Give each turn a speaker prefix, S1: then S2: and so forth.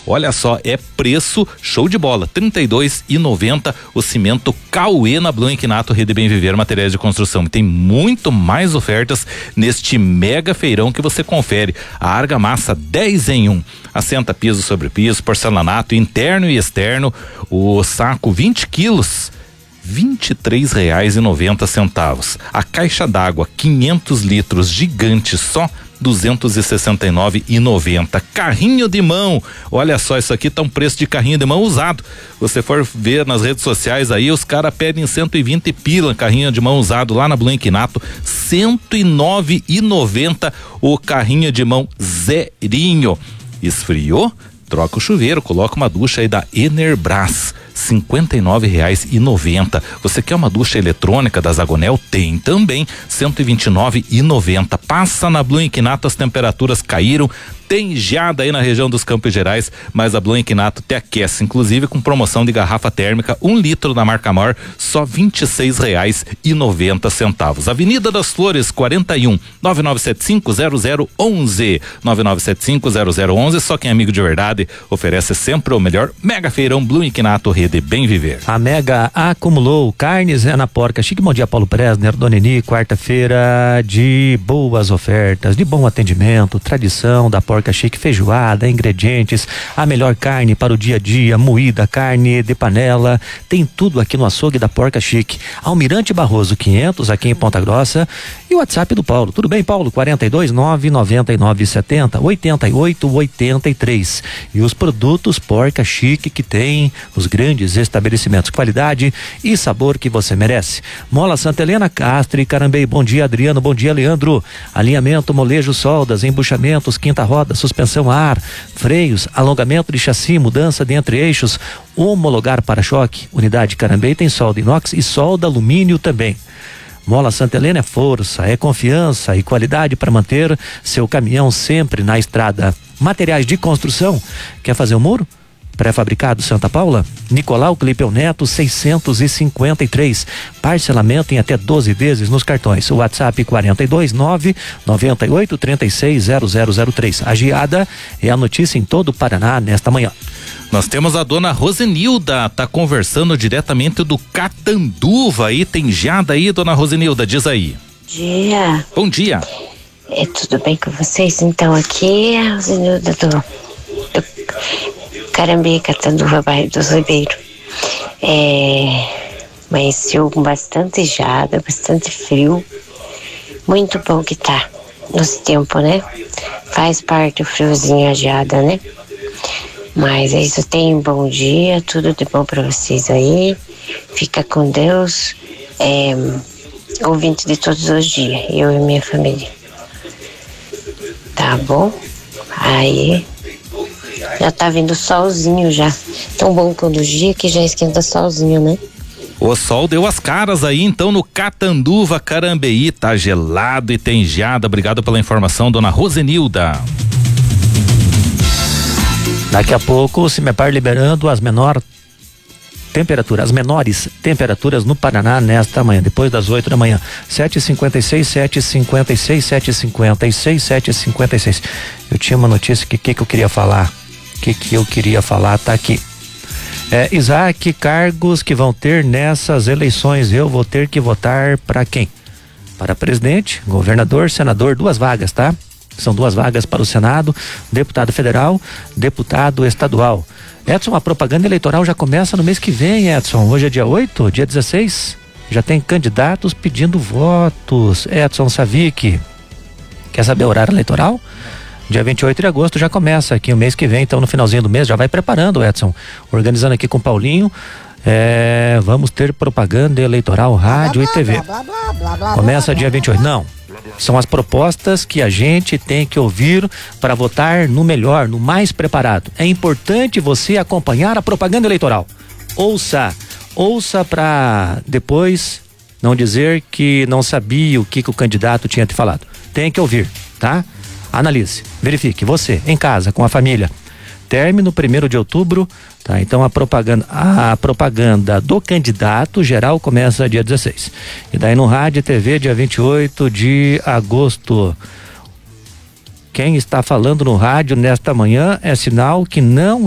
S1: Olha só, é preço show de bola, R$ 32,90 o cimento Cauê na Blum Equinato Rede Bem Viver Materiais de Construção. E tem muito mais ofertas neste mega feirão que você confere. A argamassa 10 em 1. Assenta piso sobre piso, porcelanato interno e externo. O saco 20 quilos, R$ 23,90. A caixa d'água 500 litros gigante só R$ 269,90. Carrinho de mão, olha só, isso aqui tá um preço de carrinho de mão usado. Você for ver nas redes sociais aí, os caras pedem 120 pila, carrinho de mão usado lá na Blum Equinato, R$ 109,90 o carrinho de mão zerinho. Esfriou? Troca o chuveiro, coloca uma ducha aí da Enerbras, R$ 59,90. Você quer uma ducha eletrônica da Zagonel? Tem também, R$ 129,90. Passa na Blum Equinato, as temperaturas caíram, tem geada aí na região dos Campos Gerais, mas a Blum Equinato te aquece, inclusive com promoção de garrafa térmica, 1 litro da marca Mor, só R$ 26,90. Avenida das Flores, 41, 9975-0011, 9975-0011. Só quem é amigo de verdade oferece sempre o melhor. Mega feirão Blum Equinato Rede Bem Viver.
S2: A Mega acumulou carnes na Porca Chique. Bom dia, Paulo Presner, Doneni. Quarta-feira de boas ofertas, de bom atendimento, tradição da Porca Chique, feijoada, ingredientes, a melhor carne para o dia a dia, moída, carne de panela, tem tudo aqui no açougue da Porca Chique. Almirante Barroso 500, aqui em Ponta Grossa. E o WhatsApp do Paulo, tudo bem, Paulo? 429-9970-8883. E os produtos Porca Chique que tem os grandes estabelecimentos, qualidade e sabor que você merece. Mola Santa Helena, Castro e Carambeí. Bom dia, Adriano, bom dia, Leandro. Alinhamento, molejo, soldas, embuchamentos, quinta roda, suspensão a ar, freios, alongamento de chassi, mudança de entre-eixos, homologar para-choque. Unidade Carambeí tem solda inox e solda alumínio também. Mola Santa Helena é força, é confiança e qualidade para manter seu caminhão sempre na estrada. Materiais de construção, quer fazer um muro? Pré-fabricado Santa Paula? Nicolau Clipeu Neto 653. Parcelamento em até 12 vezes nos cartões. O WhatsApp 429-9836-0003. A geada é a notícia em todo o Paraná nesta manhã.
S1: Nós temos a dona Rosenilda, tá conversando diretamente do Catanduva aí. Tem geada aí, dona Rosenilda, diz aí.
S3: Dia.
S1: Bom dia.
S3: Tudo bem com vocês? Então aqui é a Rosenilda do Carambeí, Catanduva, bairro dos Ribeiros. Amanheceu com bastante geada, bastante frio. Muito bom que tá nesse tempo, né? Faz parte o friozinho, a geada, né? Mas é isso, tenham um bom dia, tudo de bom pra vocês aí. Fica com Deus. Ouvinte de todos os dias, eu e minha família. Tá bom? Aí já tá vindo solzinho já. Tão bom quando o dia que já esquenta solzinho, né?
S1: O sol deu as caras aí, então, no Catanduva, Carambeí, tá gelado e tem geada. Obrigado pela informação, dona Rosenilda.
S2: Daqui a pouco o Cimepar liberando as menores temperaturas no Paraná nesta manhã, depois das 8 da manhã. 7h56, 7h56, 7h56, 7h56. Eu tinha uma notícia que eu queria falar. Que eu queria falar, tá aqui. Isaac, cargos que vão ter nessas eleições, eu vou ter que votar para quem? Para presidente, governador, senador, 2 vagas, tá? São 2 vagas para o Senado, deputado federal, deputado estadual. Edson, a propaganda eleitoral já começa no mês que vem, Edson. Hoje é dia 8, dia 16. Já tem candidatos pedindo votos. Edson Savic, quer saber o horário eleitoral? Dia 28 de agosto já começa aqui o mês que vem, então no finalzinho do mês já vai preparando, Edson. Organizando aqui com o Paulinho. Vamos ter propaganda eleitoral, rádio e TV. Começa dia 28. Não. São as propostas que a gente tem que ouvir para votar no melhor, no mais preparado. É importante você acompanhar a propaganda eleitoral. Ouça para depois não dizer que não sabia o que o candidato tinha te falado. Tem que ouvir, tá? Analise, verifique, você, em casa, com a família. Término 1º de outubro, tá? Então a propaganda do candidato geral começa dia 16. E daí no rádio e TV dia 28 de agosto. Quem está falando no rádio nesta manhã é sinal que não